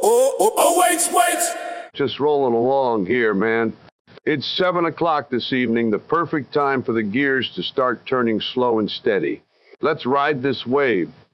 wait. Just rolling along here, man. It's 7 o'clock this evening, the perfect time for the gears to start turning slow and steady. Let's ride this wave.